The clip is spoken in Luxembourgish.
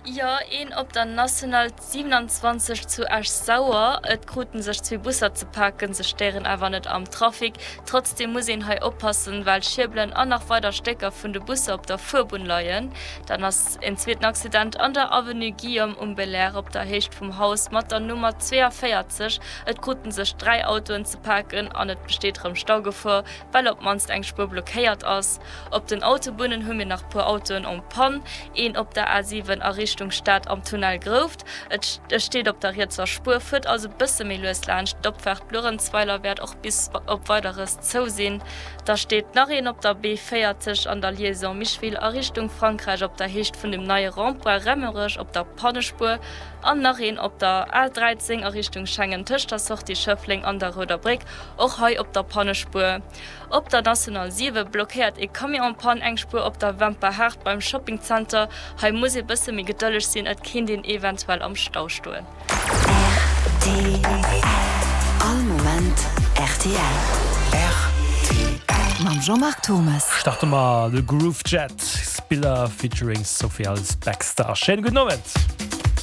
Ja, op der National 27 zu Asch sauer, et kruten sech 2 Busser zu packen, se steieren awer net am Trafik. Trotzdem muss ihn hei oppassen, weil Schiblen an nach weiter Stecker vun de Busse op der Furbun leien. Dann ass en zweeten Accident an der Avenue Guillaume Belair op der Hecht vom Haus mat der Nummer 42. Et kruten sech 3 Autoen zu packen, an et besteht am Staugefuhr, weil op manst eng Spur blockéiert ass. Op den Autobunnen hunn mir nach pur Autoen om Pan, een op der A7 a Richtung Stadt am Tunnel grouft. Es steht op der Ritzer Spur führt also bisse Milland Doppfach Blurrenzweiler werd auch bis op weiteres zusehen. Da steht nach op der B40 an der Liaison Michwil a Richtung Frankreich op der Hecht von dem neue Rambouillet Remmerisch op der Pannespur an nach op der A13 a Richtung Schengen Tisch das sucht die Schöffling an der Röder Brick auch he op der Pannespur. Op der National 7 blockiert e kam mir an Pan engspur op der Wamper hart beim Shoppingcenter he muss e bisse mir geduldig sinn et kind den eventuell am Staustuhl. All moment RTL. Mam Jean-Marc Thomas. Starte mal de Groove Jet Spiller featuring Sophie als Baxter. Schön genommen.